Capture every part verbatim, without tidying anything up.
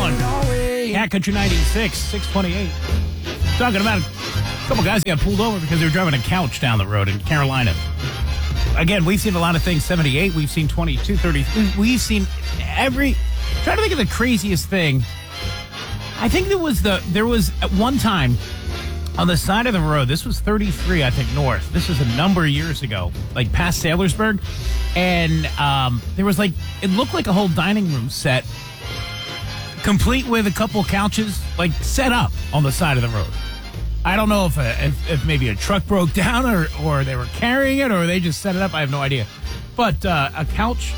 calling. Cat Country ninety-six, six twenty-eight. Talking about a couple guys got pulled over because they were driving a couch down the road in Carolina. Again, we've seen a lot of things. seventy-eight, we've seen twenty-two, thirty. We've seen every... Trying to think of the craziest thing. I think there was the there was at one time on the side of the road. This was thirty-three, I think, north. This was a number of years ago, like past Saylorsburg, and um, there was like it looked like a whole dining room set, complete with a couple couches, like set up on the side of the road. I don't know if a, if, if maybe a truck broke down or or they were carrying it or they just set it up. I have no idea, but uh, a couch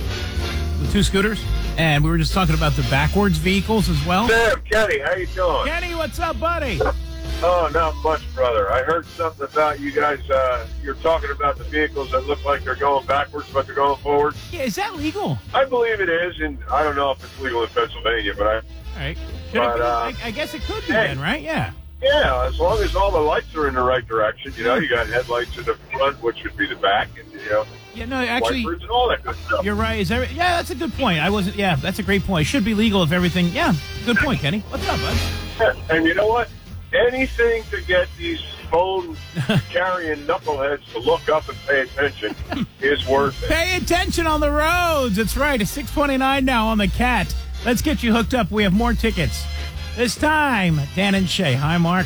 with two scooters. And we were just talking about the backwards vehicles as well. Sam, Kenny, how you doing? Kenny, what's up, buddy? Oh, not much, brother. I heard something about you guys. Uh, you're talking about the vehicles that look like they're going backwards, but they're going forward. Yeah, is that legal? I believe it is, and I don't know if it's legal in Pennsylvania, but I... All right. Should But, it be? uh, I, I guess it could be hey. then, right? Yeah. Yeah, as long as all the lights are in the right direction. You know, you got headlights in the front, which would be the back, and, you know, Yeah, no, actually, wipers and all that good stuff. you're right. Is that, yeah, that's a good point. I wasn't, yeah, that's a great point. Should be legal if everything, yeah, good point, Kenny. What's up, bud? Yeah, and you know what? Anything to get these phone-carrying knuckleheads to look up and pay attention is worth it. Pay attention on the roads. That's right. It's six twenty-nine now on the Cat. Let's get you hooked up. We have more tickets. This time, Dan and Shay. Hi, Mark.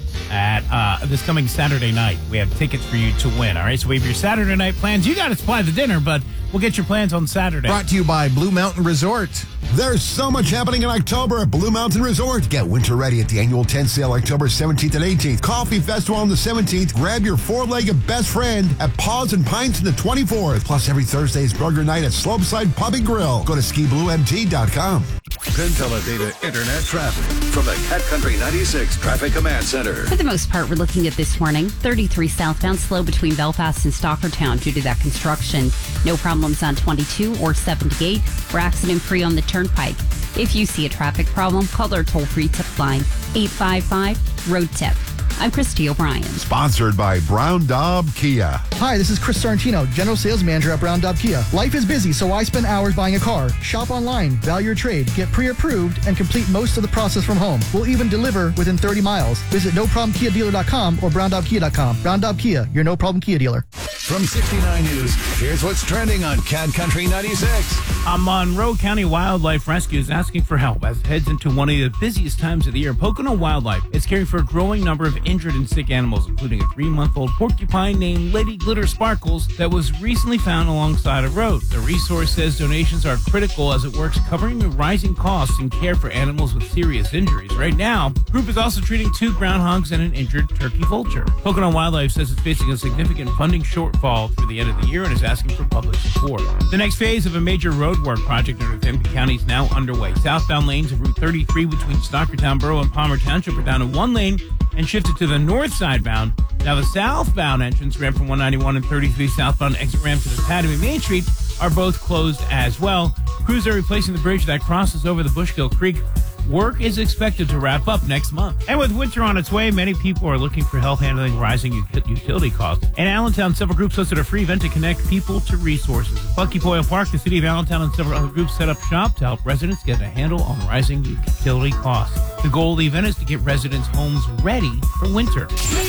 At uh, this coming Saturday night, we have tickets for you to win. All right, so we have your Saturday night plans. You got to supply the dinner, but we'll get your plans on Saturday. Brought to you by Blue Mountain Resort. There's so much happening in October at Blue Mountain Resort. Get winter ready at the annual tent sale October seventeenth and eighteenth. Coffee Festival on the seventeenth. Grab your four-legged best friend at Paws and Pints on the twenty-fourth. Plus, every Thursday is burger night at Slopeside Pub and Grill. Go to ski blue m t dot com. Penteledata Internet traffic from the Cat Country ninety-six Traffic Command Center. For the most part, we're looking at this morning. thirty-three southbound, slow between Belfast and Stockertown due to that construction. No problems on twenty-two or seventy-eight. We're accident-free on the Turnpike. If you see a traffic problem, call our toll-free tip line, eight five five, road tip. I'm Christy O'Brien. Sponsored by Brown Daub Kia. Hi, this is Chris Sorrentino, General Sales Manager at Brown Daub Kia. Life is busy, so I spend hours buying a car. Shop online, value your trade, get pre-approved, and complete most of the process from home. We'll even deliver within thirty miles. Visit no problem kia dealer dot com or brown daub kia dot com. Brown Daub Kia, your no problem Kia dealer. From sixty-nine News, here's what's trending on Cat Country ninety-six. A Monroe County Wildlife Rescue is asking for help as it heads into one of the busiest times of the year. Pocono Wildlife is caring for a growing number of injured and sick animals, including a three-month-old porcupine named Lady Glitter Sparkles that was recently found alongside a road. The resource says donations are critical as it works covering the rising costs in care for animals with serious injuries. Right now, the group is also treating two groundhogs and an injured turkey vulture. Pocono Wildlife says it's facing a significant funding shortfall through the end of the year and is asking for public support. The next phase of a major roadwork project in Northampton County is now underway. Southbound lanes of Route thirty-three between Stockertown Borough and Palmer Township are down to one lane and shifted to the north side bound. Now the southbound entrance ramp from one ninety-one and thirty-three southbound exit ramp to the Academy Main Street are both closed as well. Crews are replacing the bridge that crosses over the Bushkill Creek. Work is expected to wrap up next month. And with winter on its way, many people are looking for help handling rising utility costs. In Allentown, several groups hosted a free event to connect people to resources. At Bucky Boyle Park, the city of Allentown and several other groups set up shop to help residents get a handle on rising utility costs. The goal of the event is to get residents' homes ready for winter.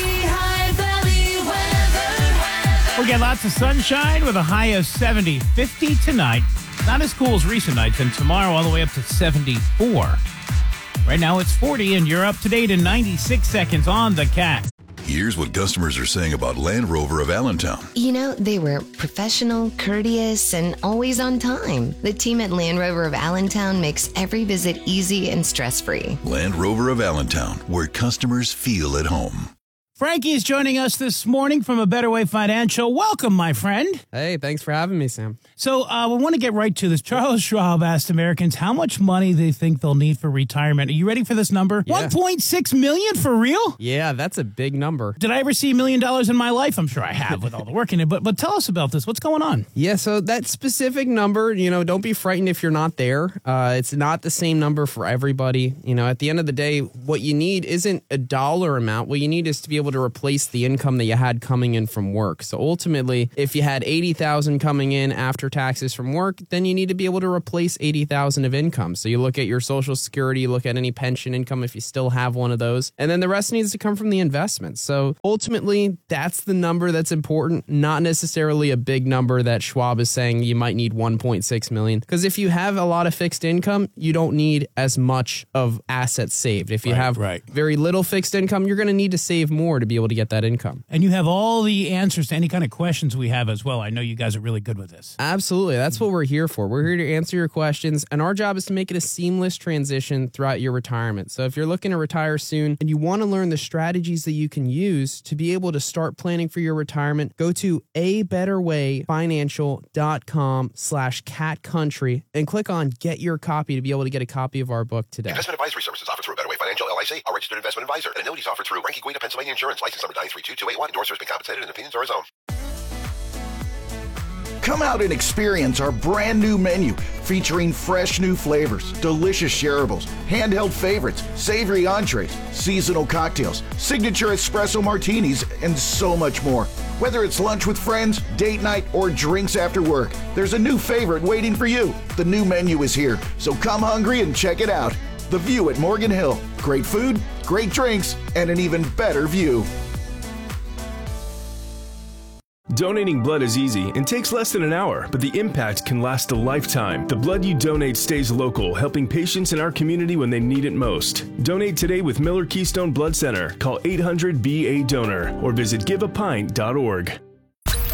We'll get lots of sunshine with a high of seventy, fifty tonight. Not as cool as recent nights, and tomorrow all the way up to seventy-four. Right now it's forty, and you're up to date in ninety-six seconds on the Cat. Here's what customers are saying about Land Rover of Allentown. You know, they were professional, courteous, and always on time. The team at Land Rover of Allentown makes every visit easy and stress-free. Land Rover of Allentown, where customers feel at home. Frankie is joining us this morning from A Better Way Financial. Welcome, my friend. Hey, thanks for having me, Sam. So uh, we want to get right to this. Charles Schwab asked Americans how much money they think they'll need for retirement. Are you ready for this number? Yeah. one point six million dollars for real? Yeah, that's a big number. Did I ever see a million dollars in my life? I'm sure I have with all the work in it. But but tell us about this. What's going on? Yeah, so that specific number, you know, don't be frightened if you're not there. Uh, it's not the same number for everybody. You know, at the end of the day, what you need isn't a dollar amount. What you need is to be able able to replace the income that you had coming in from work. So ultimately, if you had eighty thousand coming in after taxes from work, then you need to be able to replace eighty thousand of income. So you look at your Social Security, you look at any pension income if you still have one of those, and then the rest needs to come from the investments. So ultimately, that's the number that's important, not necessarily a big number that Schwab is saying you might need one point six million. Because if you have a lot of fixed income, you don't need as much of assets saved. If you Right, have right. very little fixed income, you're going to need to save more to be able to get that income. And you have all the answers to any kind of questions we have as well. I know you guys are really good with this. Absolutely. That's what we're here for. We're here to answer your questions, and our job is to make it a seamless transition throughout your retirement. So if you're looking to retire soon and you want to learn the strategies that you can use to be able to start planning for your retirement, go to a better way financial dot com slash cat country and click on Get Your Copy to be able to get a copy of our book today. Investment advisory services offered through Better Way Financial, L L C, a registered investment advisor. And annuities offered through Ranky Guida, Pennsylvania Insurance, license number nine three two two eight one. Endorsers been compensated and opinions are his own. Come out and experience our brand new menu featuring fresh new flavors, delicious shareables, handheld favorites, savory entrees, seasonal cocktails, signature espresso martinis, and so much more. Whether it's lunch with friends, date night, or drinks after work, there's a new favorite waiting for you. The new menu is here, so come hungry and check it out. The View at Morgan Hill. Great food, great drinks, and an even better view. Donating blood is easy and takes less than an hour, but the impact can last a lifetime. The blood you donate stays local, helping patients in our community when they need it most. Donate today with Miller Keystone Blood Center. Call eight hundred B A donor or visit give a pint dot org.